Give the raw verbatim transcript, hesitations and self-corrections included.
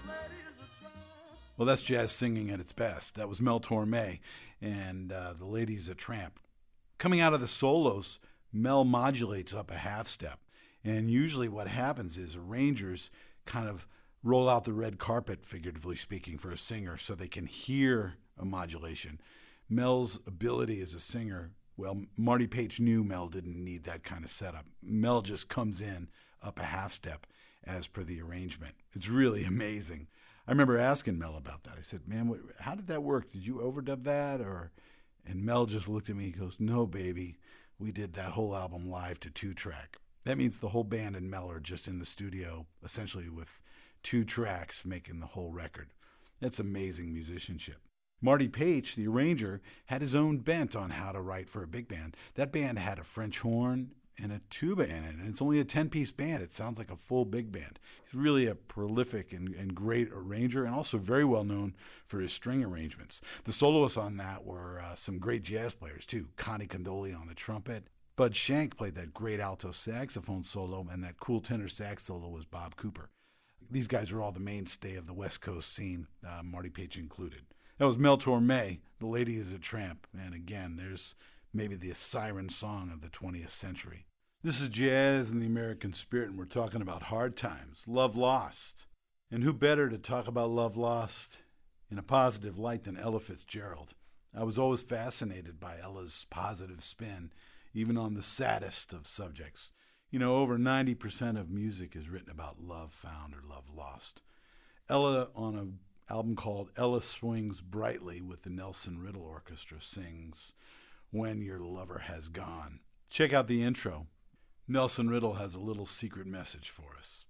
Well, that's jazz singing at its best. That was Mel Torme and uh, The Lady's a Tramp. Coming out of the solos, Mel modulates up a half step. And usually what happens is arrangers kind of roll out the red carpet, figuratively speaking, for a singer so they can hear a modulation. Mel's ability as a singer, well, Marty Paich knew Mel didn't need that kind of setup. Mel just comes in up a half step as per the arrangement. It's really amazing. I remember asking Mel about that. I said, man, what, how did that work? Did you overdub that? Or, and Mel just looked at me and goes, no, baby. We did that whole album live to two-track. That means the whole band and Mel are just in the studio, essentially with two tracks making the whole record. That's amazing musicianship. Marty Paich, the arranger, had his own bent on how to write for a big band. That band had a French horn and a tuba in it, and it's only a ten-piece band. It sounds like a full big band. He's really a prolific and, and great arranger, and also very well known for his string arrangements. The soloists on that were uh, some great jazz players, too. Connie Condoli on the trumpet. Bud Shank played that great alto saxophone solo, and that cool tenor sax solo was Bob Cooper. These guys are all the mainstay of the West Coast scene, uh, Marty Paich included. That was Mel Torme, The Lady is a Tramp. And again, there's maybe the siren song of the twentieth century. This is Jazz and the American Spirit, and we're talking about hard times, love lost. And who better to talk about love lost in a positive light than Ella Fitzgerald? I was always fascinated by Ella's positive spin, even on the saddest of subjects. You know, over ninety percent of music is written about love found or love lost. Ella, on an album called Ella Swings Brightly with the Nelson Riddle Orchestra, sings When Your Lover Has Gone. Check out the intro. Nelson Riddle has a little secret message for us.